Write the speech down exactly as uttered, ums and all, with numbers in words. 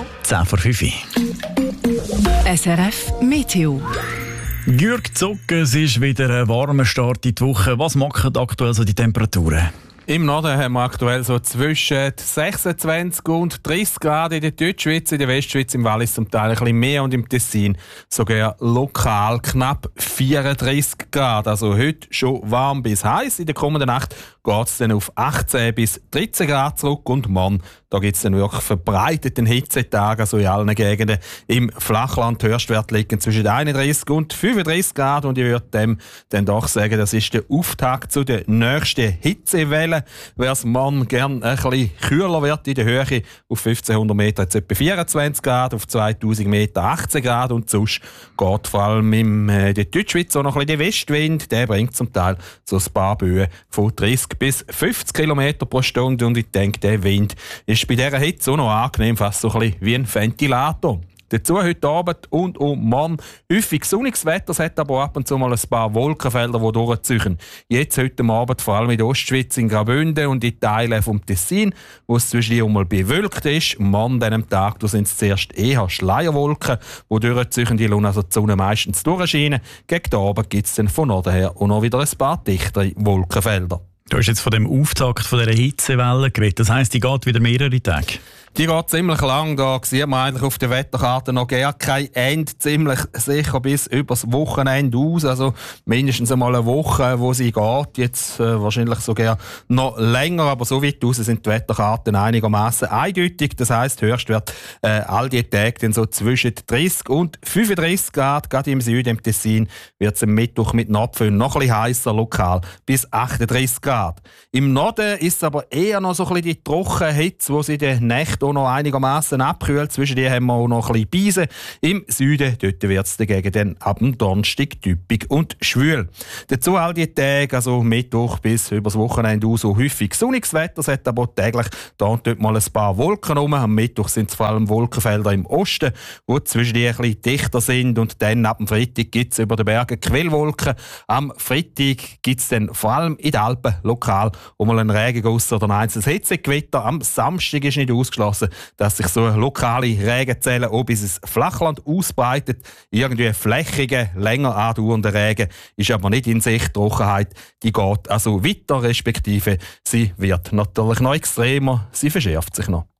zehn vor fünf. S R F Meteo. Jürg Zucker, es ist wieder ein warmer Start in die Woche. Was machen aktuell so die Temperaturen? Im Norden haben wir aktuell so zwischen sechsundzwanzig und dreißig Grad in der Deutschschweiz, in der Westschweiz, im Wallis zum Teil ein bisschen mehr und im Tessin sogar lokal knapp vierunddreißig Grad. Also heute schon warm bis heiß. In der kommenden Nacht geht es dann auf achtzehn bis dreizehn Grad zurück und morgen da gibt es dann wirklich verbreiteten Hitzetag, also in allen Gegenden. Im Flachland Höchstwert liegen zwischen einunddreißig und fünfunddreißig Grad und ich würde dem dann doch sagen, das ist der Auftakt zu der nächsten Hitzewelle. Wer es morgen gerne ein bisschen kühler wird in der Höhe, auf fünfzehnhundert Meter jetzt etwa vierundzwanzig Grad, auf zweitausend Meter achtzehn Grad und sonst geht vor allem in äh, der Deutschschweiz auch noch ein bisschen der Westwind, der bringt zum Teil so ein paar Böen von dreißig bis fünfzig Kilometer pro Stunde und ich denke, der Wind ist bei dieser Hitze auch noch angenehm, fast so ein bisschen wie ein Ventilator. Dazu heute Abend und um morgen häufig sonniges Wetter, es hat aber ab und zu mal ein paar Wolkenfelder, die durchziehen. Jetzt heute Abend vor allem in der Ostschweiz, in Graubünden und in Teilen vom Tessin, wo es zwischendurch mal bewölkt ist. Morgen an diesem Tag sind es zuerst eher Schleierwolken, die durchziehen, die lassen also die Sonne meistens durchscheinen. Gegen den Abend gibt es dann von Norden her auch noch wieder ein paar dichtere Wolkenfelder. Du hast jetzt von dem Auftakt von dieser Hitzewelle geredet. Das heisst, die geht wieder mehrere Tage? Die geht ziemlich lang. Da sieht man eigentlich auf der Wetterkarte noch gar kein Ende. Ziemlich sicher bis übers Wochenende aus. Also mindestens einmal eine Woche, wo sie geht. Jetzt äh, wahrscheinlich sogar noch länger. Aber so weit raus sind die Wetterkarten einigermaßen eindeutig. Das heisst, Höchstwert äh, all die Tage dann so zwischen dreißig und fünfunddreißig Grad. Gerade im Süden, im Tessin, wird es am Mittwoch mit Napfen noch ein bisschen heißer, lokal bis achtunddreißig Grad. Im Norden ist es aber eher noch so ein bisschen die trockene Hitze, die sie in den Nächten auch noch einigermaßen abkühlt. Zwischen die haben wir auch noch ein bisschen Beise. Im Süden dort wird es dagegen dann ab dem Donnerstag typisch und schwül. Dazu all die Tage, also Mittwoch bis übers Wochenende aus, so häufig sonniges Wetter. Es hat aber täglich da und dort mal ein paar Wolken rum. Am Mittwoch sind es vor allem Wolkenfelder im Osten, die zwischen die ein bisschen dichter sind. Und dann ab dem Freitag gibt es über den Bergen Quellwolken. Am Freitag gibt es dann vor allem in den Alpen lokal auch mal einen Regenguss oder ein einzelnes Hitzegewitter. Am Samstag ist nicht ausgeschlossen, dass sich so lokale Regenzellen auch bis ins Flachland ausbreitet. Irgendwie flächige, länger andauernde Regen ist aber nicht in Sicht. Trockenheit, die geht also weiter, respektive sie wird natürlich noch extremer, sie verschärft sich noch.